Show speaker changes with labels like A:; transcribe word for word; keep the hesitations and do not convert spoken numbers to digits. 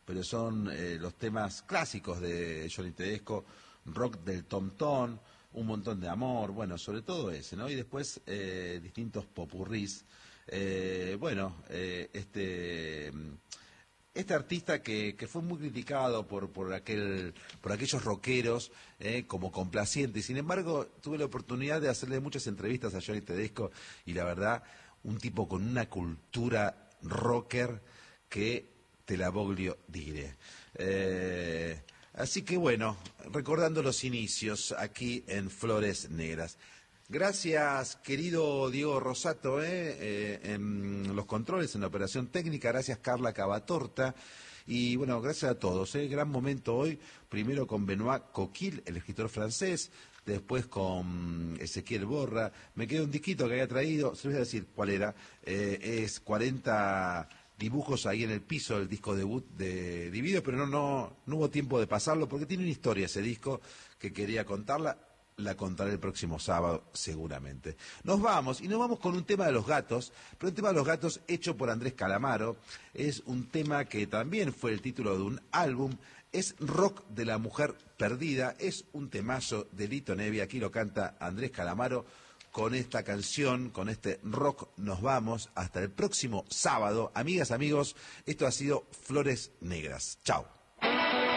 A: pero son eh, los temas clásicos de Johnny Tedesco, rock del tom-tom, un montón de amor, bueno, sobre todo ese, ¿no? Y después eh, distintos popurrís. Eh, bueno, eh, este... Este artista que, que fue muy criticado por por aquel por aquellos rockeros eh, como complaciente, y sin embargo tuve la oportunidad de hacerle muchas entrevistas a Johnny Tedesco y la verdad, un tipo con una cultura rocker que te la voglio dire. Eh, así que bueno, recordando los inicios aquí en Flores Negras. Gracias, querido Diego Rosato, eh, eh, en los controles, en la operación técnica. Gracias, Carla Cavatorta. Y bueno, gracias a todos. Eh, gran momento hoy, primero con Benoît Coquille, el escritor francés, después con Ezequiel Borra. Me quedó un disquito que había traído, se les voy a decir cuál era, eh, es cuarenta dibujos ahí en el piso del disco debut de Dividido, pero no, no, no hubo tiempo de pasarlo porque tiene una historia ese disco que quería contarla. La contaré el próximo sábado, seguramente. Nos vamos, y nos vamos con un tema de los gatos, pero un tema de los gatos hecho por Andrés Calamaro. Es un tema que también fue el título de un álbum. Es Rock de la Mujer Perdida. Es un temazo de Lito Nebbia. Aquí lo canta Andrés Calamaro. Con esta canción, con este rock, nos vamos hasta el próximo sábado. Amigas, amigos, esto ha sido Flores Negras. Chao.